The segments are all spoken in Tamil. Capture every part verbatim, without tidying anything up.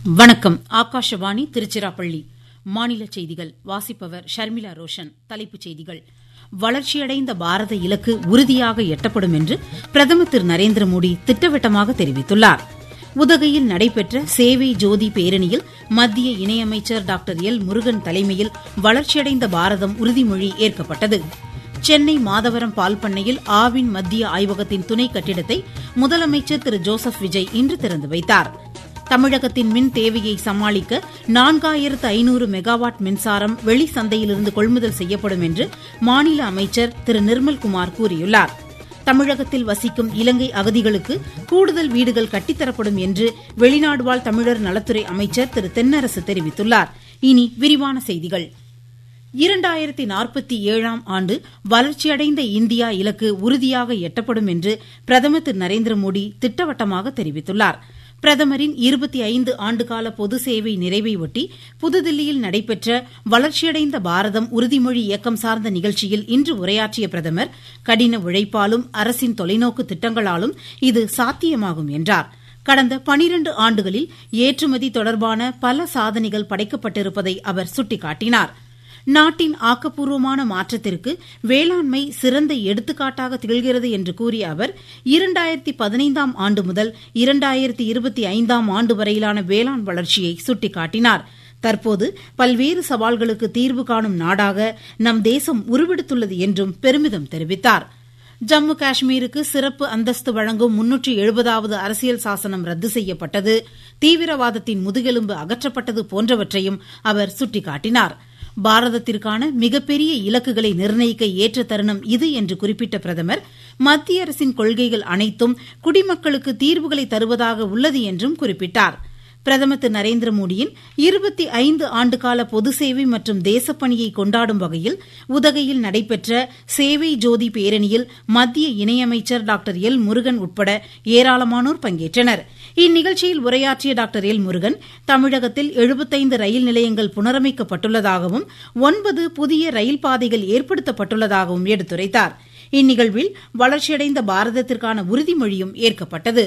வணக்கம். ஆகாஷவாணி திருச்சிராப்பள்ளி. மாநில செய்திகள் வாசிப்பவர் ஷர்மிளா ரோஷன். தலைப்புச் செய்திகள். வளர்ச்சியடைந்த பாரத இலக்கு உறுதியாக எட்டப்படும் என்று பிரதமர் திரு நரேந்திர மோடி திட்டவட்டமாக தெரிவித்துள்ளார். உதகையில் நடைபெற்ற சேவை ஜோதி பேரணியில் மத்திய இணையமைச்சர் டாக்டர் எல் முருகன் தலைமையில் வளர்ச்சியடைந்த பாரதம் உறுதிமொழி ஏற்கப்பட்டது. சென்னை மாதவரம் பால் பண்ணையில் ஆவின் மத்திய ஆய்வகத்தின் துணை கட்டிடத்தை முதலமைச்சர் திரு ஜோசப் விஜய் இன்று திறந்து வைத்தார். தமிழகத்தின் மின் தேவையை சமாளிக்க நான்காயிரத்து ஐநூறு மெகாவாட் மின்சாரம் வெளி சந்தையிலிருந்து கொள்முதல் செய்யப்படும் என்று மாநில அமைச்சர் திரு நிர்மல்குமார் கூறியுள்ளார். தமிழகத்தில் வசிக்கும் இலங்கை அகதிகளுக்கு கூடுதல் வீடுகள் கட்டித்தரப்படும் என்று வெளிநாடு வாழ் தமிழர் நலத்துறை அமைச்சர் திரு தென்னரசு தெரிவித்துள்ளார். இனி விரிவான செய்திகள். இரண்டாயிரத்தி நாற்பத்தி ஏழாம் ஆண்டு வளர்ச்சியடைந்த இந்தியா இலக்கு உறுதியாக எட்டப்படும் என்று பிரதமர் திரு நரேந்திர மோடி திட்டவட்டமாக தெரிவித்துள்ளார். பிரதமரின் இருபத்தி ஐந்து ஆண்டுகால பொது சேவை நிறைவையொட்டி புதுதில்லியில் நடைபெற்ற வளர்ச்சியடைந்த பாரதம் உறுதிமொழி இயக்கம் சார்ந்த நிகழ்ச்சியில் இன்று உரையாற்றிய பிரதமர், கடின உழைப்பாலும் அரசின் தொலைநோக்கு திட்டங்களாலும் இது சாத்தியமாகும் என்றார். கடந்த பனிரண்டு ஆண்டுகளில் ஏற்றுமதி தொடர்பான பல சாதனைகள் படைக்கப்பட்டிருப்பதை அவர் சுட்டிக்காட்டினார். நாட்டின் ஆக்கப்பூர்வமான மாற்றத்திற்கு வேளாண்மை சிறந்த எடுத்துக்காட்டாக திகழ்கிறது என்று கூறிய அவர், இரண்டாயிரத்தி பதினைந்தாம் ஆண்டு முதல் இரண்டாயிரத்தி இருபத்தி ஐந்தாம் ஆண்டு வரையிலான வேளாண் வளர்ச்சியை சுட்டிக்காட்டினார். தற்போது பல்வேறு சவால்களுக்கு தீர்வு காணும் நாடாக நம் தேசம் உருவெடுத்துள்ளது என்றும் பெருமிதம் தெரிவித்தார். ஜம்மு காஷ்மீருக்கு சிறப்பு அந்தஸ்து வழங்கும் முன்னூற்று எழுபதாவது அரசியல் சாசனம் ரத்து செய்யப்பட்டது, தீவிரவாதத்தின் முதுகெலும்பு அகற்றப்பட்டது போன்றவற்றையும் அவர் சுட்டிக்காட்டினார். பாரதத்திற்கான மிகப்பெரிய இலக்குகளை நிர்ணயிக்க ஏற்ற தருணம் இது என்று குறிப்பிட்ட பிரதமர், மத்திய அரசின் கொள்கைகள் அனைத்தும் குடிமக்களுக்கு தீர்வுகளை தருவதாக உள்ளது என்றும் குறிப்பிட்டார். பிரதமர் திரு நரேந்திர மோடியின் இருபத்தி ஐந்து ஆண்டுகால பொது சேவை மற்றும் தேசப்பணியை கொண்டாடும் வகையில் உதகையில் நடைபெற்ற சேவை ஜோதி பேரணியில் மத்திய இணையமைச்சர் டாக்டர் எல் முருகன் உட்பட ஏராளமானோர் பங்கேற்றனர். இந்நிகழ்ச்சியில் உரையாற்றிய டாக்டர் எல் முருகன், தமிழகத்தில் எழுபத்தைந்து ரயில் நிலையங்கள் புனரமைக்கப்பட்டுள்ளதாகவும் ஒன்பது புதிய ரயில் பாதைகள் ஏற்படுத்தப்பட்டுள்ளதாகவும் எடுத்துரைத்தார். இந்நிகழ்வில் வளர்ச்சியடைந்த பாரதத்திற்கான உறுதிமொழியும் ஏற்கப்பட்டது.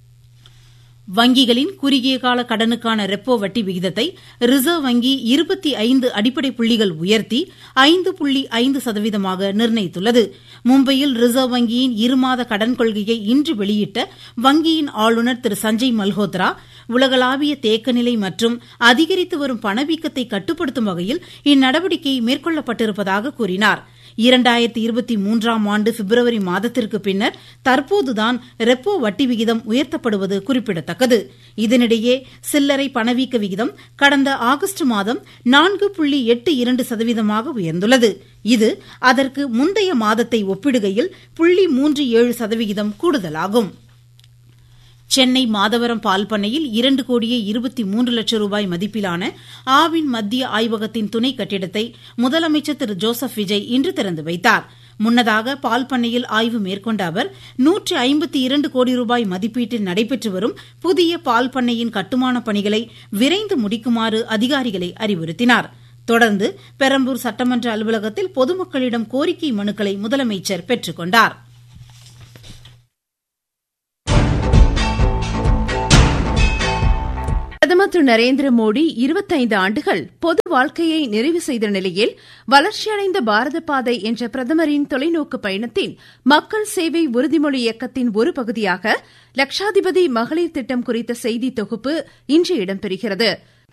வங்கிகளின் குறுகிய கால கடனுக்கான ரெப்போ வட்டி விகிதத்தை ரிசர்வ் வங்கி இருபத்தி ஐந்து அடிப்படை புள்ளிகள் உயர்த்தி ஐந்து புள்ளி ஐந்து சதவீதமாக நிர்ணயித்துள்ளது. மும்பையில் ரிசர்வ் வங்கியின் இருமாத கடன் கொள்கையை இன்று வெளியிட்ட வங்கியின் ஆளுநர் திரு சஞ்சய் மல்ஹோத்ரா, உலகளாவிய தேக்கநிலை மற்றும் அதிகரித்து வரும் பணவீக்கத்தை கட்டுப்படுத்தும் வகையில் இந்நடவடிக்கை மேற்கொள்ளப்பட்டிருப்பதாக கூறினார். இரண்டாயிரத்தி இருபத்தி மூன்றாம் ஆண்டு பிப்ரவரி மாதத்திற்கு பின்னர் தற்போதுதான் ரெப்போ வட்டி விகிதம் உயர்த்தப்படுவது குறிப்பிடத்தக்கது. இதனிடையே சில்லறை பணவீக்க விகிதம் கடந்த ஆகஸ்ட் மாதம் நான்கு புள்ளி எட்டு இரண்டு சதவீதமாக உயர்ந்துள்ளது. இது அதற்கு முந்தைய மாதத்தை ஒப்பிடுகையில் புள்ளி மூன்று ஏழு சதவீதம் கூடுதலாகும். சென்னை மாதவரம் பால் பண்ணையில் இரண்டு கோடியே இருபத்தி மூன்று லட்சம் ரூபாய் மதிப்பிலான ஆவின் மத்திய ஆய்வகத்தின் துணை கட்டிடத்தை முதலமைச்சர் திரு ஜோசப் விஜய் இன்று திறந்து வைத்தார். முன்னதாக பால் பண்ணையில் ஆய்வு மேற்கொண்ட அவர், நூற்று ஐம்பத்தி இரண்டு கோடி ரூபாய் மதிப்பீட்டில் நடைபெற்று வரும் புதிய பால் பண்ணையின் கட்டுமானப் பணிகளை விரைந்து முடிக்குமாறு அதிகாரிகளை அறிவுறுத்தினார். தொடர்ந்து பெரம்பூர் சட்டமன்ற அலுவலகத்தில் பொதுமக்களிடம் கோரிக்கை மனுக்களை முதலமைச்சர் பெற்றுக் கொண்டார். பிரதமர் திரு நரேந்திர மோடி இருபத்தைந்து ஆண்டுகள் பொது வாழ்க்கையை நிறைவு செய்த நிலையில் வளர்ச்சியடைந்த பாரத பாதை என்ற பிரதமரின் தொலைநோக்கு பயணத்தின் மக்கள் சேவை உறுதிமொழி இயக்கத்தின் ஒரு பகுதியாக லட்சாதிபதி மகளிர் திட்டம் குறித்த செய்தி தொகுப்பு இன்று இடம்பெறுகிறது.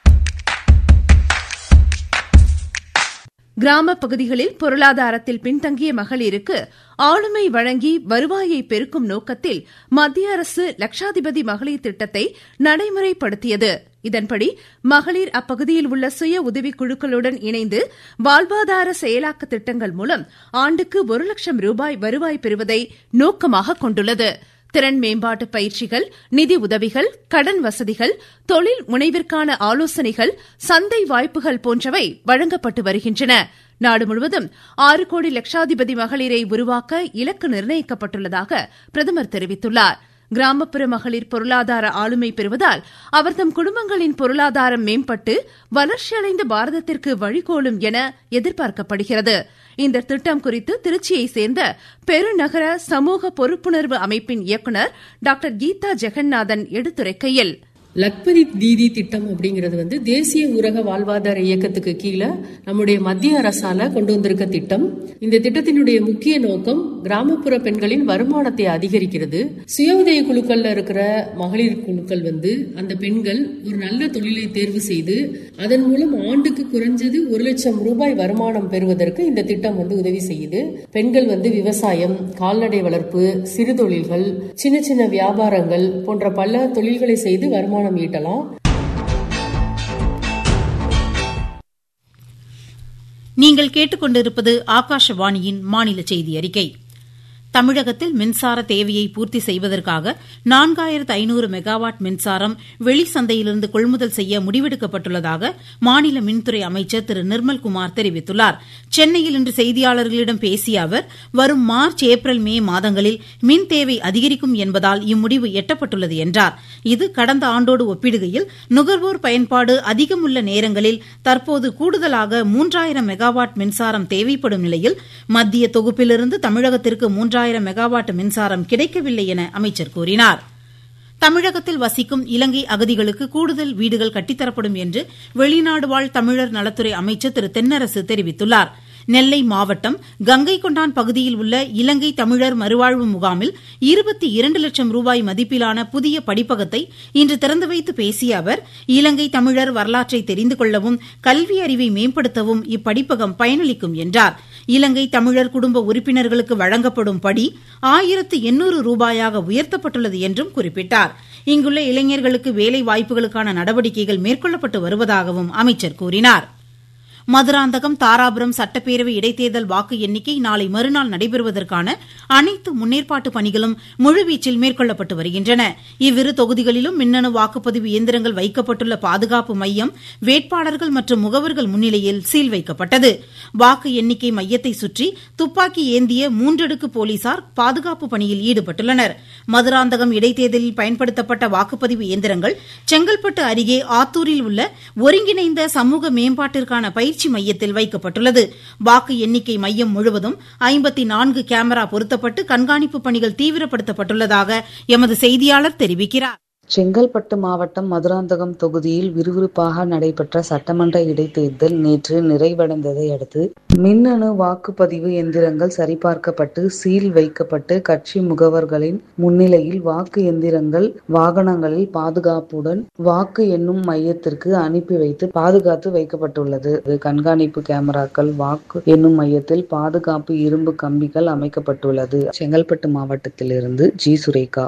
கிராமப் பகுதிகளில் பொருளாதாரத்தில் பின்தங்கிய மகளிருக்கு ஆளுமை வழங்கி வருவாயை பெருக்கும் நோக்கத்தில் மத்திய அரசு லட்சாதிபதி மகளிர் திட்டத்தை நடைமுறைப்படுத்தியது. இதன்படி மகளிர் அப்பகுதியில் உள்ள சுய உதவிக் குழுக்களுடன் இணைந்து வாழ்வாதார செயலாக்க திட்டங்கள் மூலம் ஆண்டுக்கு ஒரு லட்சம் ரூபாய் வருவாய் பெறுவதை நோக்கமாக கொண்டுள்ளது. திறன் மேம்பாட்டு பயிற்சிகள், நிதி உதவிகள், கடன் வசதிகள், தொழில் முனைவிற்கான ஆலோசனைகள், சந்தை வாய்ப்புகள் போன்றவை வழங்கப்பட்டு வருகின்றன. நாடு முழுவதும் ஆறு கோடி லட்சாதிபதி மகளிரை உருவாக்க இலக்கு நிர்ணயிக்கப்பட்டுள்ளதாக பிரதமர் தெரிவித்துள்ளார். கிராமப்புற மகளிர் பொருளாதார ஆளுமை பெறுவதால் அவர்தம் குடும்பங்களின் பொருளாதாரம் மேம்பட்டு வளர்ச்சியடைந்த பாரதத்திற்கு வழிகோலும் என எதிர்பார்க்கப்படுகிறது. இந்த திட்டம் குறித்து திருச்சியைச் சேர்ந்த பெருநகர சமூக பொறுப்புணர்வு அமைப்பின் இயக்குநர் டாக்டர் கீதா ஜெகநாதன் எடுத்துரைக்கையில், லக்பதி தீதி திட்டம் அப்படிங்கிறது வந்து தேசிய ஊரக வாழ்வாதார இயக்கத்துக்கு கீழே நம்முடைய மத்திய அரசால கொண்டு வந்திருக்க திட்டம். இந்த திட்டத்தினுடைய முக்கிய நோக்கம் கிராமப்புற பெண்களின் வருமானத்தை அதிகரிக்கிறது. சுய உதவி குழுக்கள்ல இருக்கிற மகளிர் குழுக்கள் வந்து அந்த பெண்கள் ஒரு நல்ல தொழிலை தேர்வு செய்து அதன் மூலம் ஆண்டுக்கு குறைஞ்சது ஒரு லட்சம் ரூபாய் வருமானம் பெறுவதற்கு இந்த திட்டம் வந்து உதவி செய்யுது. பெண்கள் வந்து விவசாயம், கால்நடை வளர்ப்பு, சிறு தொழில்கள், சின்ன சின்ன வியாபாரங்கள் போன்ற பல தொழில்களை செய்து வருமானம் ஈட்டலாம். நீங்கள் கேட்டுக்கொண்டிருப்பது ஆகாஷவாணியின் மாநில செய்தி அறிக்கை. தமிழகத்தில் மின்சார தேவையை பூர்த்தி செய்வதற்காக நான்காயிரத்து ஐநூறு மெகாவாட் மின்சாரம் வெளிச்சந்தையிலிருந்து கொள்முதல் செய்ய முடிவெடுக்கப்பட்டுள்ளதாக மாநில மின்துறை அமைச்சர் திரு நிர்மல்குமார் தெரிவித்துள்ளார். சென்னையில் இன்று செய்தியாளர்களிடம் பேசிய அவர், வரும் மார்ச், ஏப்ரல், மே மாதங்களில் மின் தேவை அதிகரிக்கும் என்பதால் இம்முடிவு எட்டப்பட்டுள்ளது என்றார். இது கடந்த ஆண்டோடு ஒப்பிடுகையில் நுகர்வோர் பயன்பாடு அதிகம் உள்ள நேரங்களில் தற்போது கூடுதலாக மூன்றாயிரம் மெகாவாட் மின்சாரம் தேவைப்படும் நிலையில் மத்திய தொகுப்பிலிருந்து தமிழகத்திற்கு மூன்றாயிரம் மெகாவாட் மின்சாரம் கிடைக்கவில்லை என அமைச்சர் கூறினார். தமிழகத்தில் வசிக்கும் இலங்கை அகதிகளுக்கு கூடுதல் வீடுகள் கட்டித்தரப்படும் என்று வெளிநாடு வாழ் தமிழர் நலத்துறை அமைச்சர் திரு தென்னரசு தெரிவித்துள்ளார். நெல்லை மாவட்டம் கங்கை கொண்டான் பகுதியில் உள்ள இலங்கை தமிழர் மறுவாழ்வு முகாமில் இருபத்தி இரண்டு லட்சம் ரூபாய் மதிப்பிலான புதிய படிப்பகத்தை இன்று திறந்து வைத்து பேசிய அவர், இலங்கை தமிழர் வரலாற்றை தெரிந்து கொள்ளவும் கல்வி அறிவை மேம்படுத்தவும் இப்படிப்பகம் பயனளிக்கும் என்றார். இலங்கை தமிழர் குடும்ப உறுப்பினர்களுக்கு வழங்கப்படும் படி ஆயிரத்து எண்ணூறு ரூபாயாக உயர்த்தப்பட்டுள்ளது என்றும் குறிப்பிட்டார். இங்குள்ள இளைஞர்களுக்கு வேலை வாய்ப்புகளுக்கான நடவடிக்கைகள் மேற்கொள்ளப்பட்டு வருவதாகவும் அமைச்சர் கூறினார். மதுராந்தகம், தாராபுரம் சட்டப்பேரவை இடைத்தேர்தல் வாக்கு எண்ணிக்கை நாளை மறுநாள் நடைபெறுவதற்கான அனைத்து முன்னேற்பாட்டு பணிகளும் முழுவீச்சில் மேற்கொள்ளப்பட்டு வருகின்றன. இவ்விரு தொகுதிகளிலும் மின்னணு வாக்குப்பதிவு இயந்திரங்கள் வைக்கப்பட்டுள்ள பாதுகாப்பு மையம் வேட்பாளர்கள் மற்றும் முகவர்கள் முன்னிலையில் சீல் வைக்கப்பட்டது. வாக்கு எண்ணிக்கை மையத்தை சுற்றி துப்பாக்கி ஏந்திய மூன்றடுக்கு போலீசார் பாதுகாப்பு பணியில் ஈடுபட்டுள்ளனர். மதுராந்தகம் இடைத்தேர்தலில் பயன்படுத்தப்பட்ட வாக்குப்பதிவு இயந்திரங்கள் செங்கல்பட்டு அருகே ஆத்தூரில் உள்ள ஒருங்கிணைந்த சமூக மேம்பாட்டிற்கான பயிற்சி மையத்தில் வைக்கப்பட்டுள்ளது. வாக்கு எண்ணிக்கை மையம் முழுவதும் ஐம்பத்தி நான்கு கேமரா பொருத்தப்பட்டு கண்காணிப்பு பணிகள் தீவிரப்படுத்தப்பட்டுள்ளதாக எமது செய்தியாளர் தெரிவிக்கிறார். செங்கல்பட்டு மாவட்டம் மதுராந்தகம் தொகுதியில் விறுவிறுப்பாக நடைபெற்ற சட்டமன்ற இடைத்தேர்தல் நேற்று நிறைவடைந்ததை அடுத்து மின்னணு வாக்குப்பதிவு எந்திரங்கள் சரிபார்க்கப்பட்டு சீல் வைக்கப்பட்டு கட்சி முகவர்களின் முன்னிலையில் வாக்கு எந்திரங்கள் வாகனங்களில் பாதுகாப்புடன் வாக்கு எண்ணும் மையத்திற்கு அனுப்பி வைத்து பாதுகாத்து வைக்கப்பட்டுள்ளது. கண்காணிப்பு கேமராக்கள், வாக்கு எண்ணும் மையத்தில் பாதுகாப்பு இரும்பு கம்பிகள் அமைக்கப்பட்டுள்ளது. செங்கல்பட்டு மாவட்டத்திலிருந்து ஜி சுரேகா.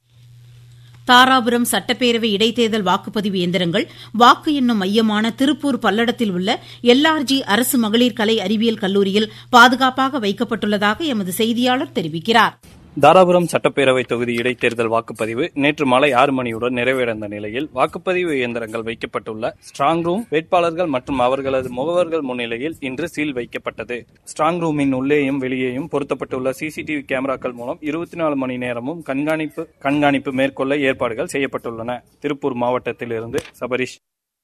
தாராபுரம் சட்டப்பேரவை இடைத்தேர்தல் வாக்குப்பதிவு இயந்திரங்கள் வாக்கு எண்ணும் மையமான திருப்பூர் பல்லடத்தில் உள்ள எல்ஆர்ஜி அரசு மகளிர் கலை அறிவியல் கல்லூரியில் பாதுகாப்பாக வைக்கப்பட்டுள்ளதாக எமது செய்தியாளர் தெரிவிக்கிறார். தாராபுரம் சட்டப்பேரவை தொகுதி இடைத்தேர்தல் வாக்குப்பதிவு நேற்று மாலை ஆறு மணியுடன் நிறைவடைந்த நிலையில் வாக்குப்பதிவு இயந்திரங்கள் வைக்கப்பட்டுள்ள ஸ்ட்ராங் ரூம் வேட்பாளர்கள் மற்றும் அவர்களது முகவர்கள் முன்னிலையில் இன்று சீல் வைக்கப்பட்டது. ஸ்ட்ராங் ரூமின் உள்ளேயும் வெளியேயும் பொருத்தப்பட்டுள்ள சிசிடிவி கேமராக்கள் மூலம் இருபத்தி நாலு மணி நேரமும் கண்காணிப்பு கண்காணிப்பு மேற்கொள்ள ஏற்பாடுகள் செய்யப்பட்டுள்ளன. திருப்பூர் மாவட்டத்திலிருந்து சபரிஷ்.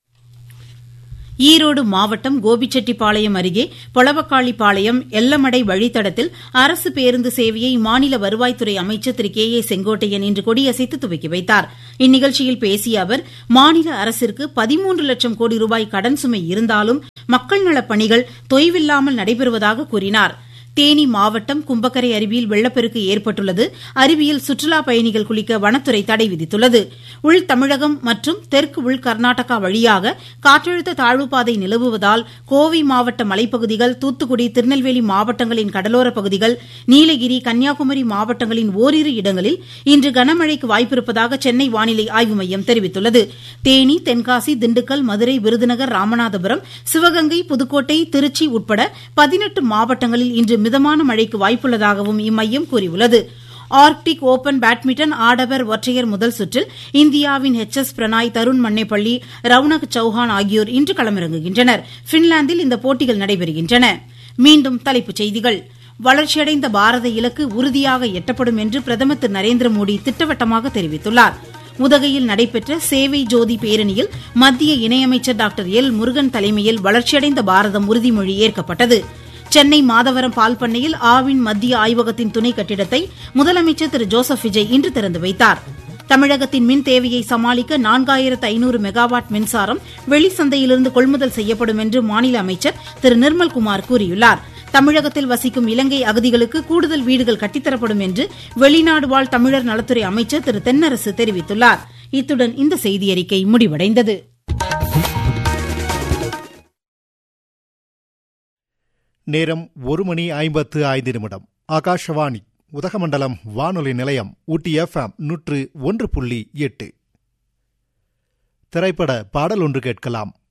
ஈரோடு மாவட்டம் கோபிச்செட்டிப்பாளையம் அருகே பொளவக்காளிப்பாளையம் எல்லமடை வழித்தடத்தில் அரசு பேருந்து சேவையை மாநில வருவாய்த்துறை அமைச்சர் திரு கே ஏ செங்கோட்டையன் இன்று கொடியசைத்து துவக்கி வைத்தார். இந்நிகழ்ச்சியில் பேசிய அவர், மாநில அரசிற்கு பதிமூன்று லட்சம் கோடி ரூபாய் கடன் சுமை இருந்தாலும் மக்கள் நலப் பணிகள் தொய்வில்லாமல் நடைபெறுவதாக கூறினார். தேனி மாவட்டம் கும்பக்கரை அருவியில் வெள்ளப்பெருக்கு ஏற்பட்டுள்ளது. அருவியில் சுற்றுலா பயணிகள் குளிக்க வனத்துறை தடை விதித்துள்ளது. உள் தமிழகம் மற்றும் தெற்கு உள் கர்நாடகா வழியாக காற்றழுத்த தாழ்வுப்பாதை நிலவுவதால் கோவை மாவட்ட மலைப்பகுதிகள், தூத்துக்குடி, திருநெல்வேலி மாவட்டங்களின் கடலோரப் பகுதிகள், நீலகிரி, கன்னியாகுமரி மாவட்டங்களின் ஓரிரு இடங்களில் இன்று கனமழைக்கு வாய்ப்பிருப்பதாக சென்னை வானிலை ஆய்வு மையம் தெரிவித்துள்ளது. தேனி, தென்காசி, திண்டுக்கல், மதுரை, விருதுநகர், ராமநாதபுரம், சிவகங்கை, புதுக்கோட்டை, திருச்சி உட்பட பதினெட்டு மாவட்டங்களில் இன்று மிதமான மழைக்கு வாய்ப்புள்ளதாகவும் இம்மையம் கூறியுள்ளது. ஆர்க்டிக் ஓபன் பேட்மிண்டன் ஆடவர் ஒற்றையர் முதல் சுற்றில் இந்தியாவின் எச் எஸ் பிரணாய், தருண் மன்னேப்பள்ளி, ரவுனக் சௌஹான் ஆகியோர் இன்று களமிறங்குகின்றனர். பின்லாந்தில் இந்த போட்டிகள் நடைபெறுகின்றன. மீண்டும் தலைப்புச் செய்திகள். வளர்ச்சியடைந்த பாரத இலக்கு உறுதியாக எட்டப்படும் என்று பிரதமர் திரு நரேந்திர மோடி திட்டவட்டமாக தெரிவித்துள்ளார். உதகையில் நடைபெற்ற சேவை ஜோதி பேரணியில் மத்திய இணையமைச்சர் டாக்டர் எல் முருகன் தலைமையில் வளர்ச்சியடைந்த பாரதம் உறுதிமொழி ஏற்கப்பட்டது. சென்னை மாதவரம் பால் பண்ணையில் ஆவின் மத்திய ஆய்வகத்தின் துணை கட்டிடத்தை முதலமைச்சர் திரு ஜோசப் விஜய் இன்று திறந்து வைத்தார். தமிழகத்தின் மின் தேவையை சமாளிக்க நான்காயிரத்து ஐநூறு மெகாவாட் மின்சாரம் வெளிச்சந்தையிலிருந்து கொள்முதல் செய்யப்படும் என்று மாநில அமைச்சர் திரு நிர்மல்குமார் கூறியுள்ளார். தமிழகத்தில் வசிக்கும் இலங்கை அகதிகளுக்கு கூடுதல் வீடுகள் கட்டித்தரப்படும் என்று வெளிநாடு வாழ் தமிழர் நலத்துறை அமைச்சர் திரு தென்னரசு தெரிவித்துள்ளார். இத்துடன் இந்த செய்தியறிக்கை முடிவடைந்தது. நேரம் ஒரு மணி ஐம்பத்து ஐந்து நிமிடம். ஆகாஷவாணி உதகமண்டலம் வானொலி நிலையம் ஊட்டி எஃப்எம் நூற்று ஒன்று புள்ளி எட்டு. திரைப்பட பாடல் ஒன்று கேட்கலாம்.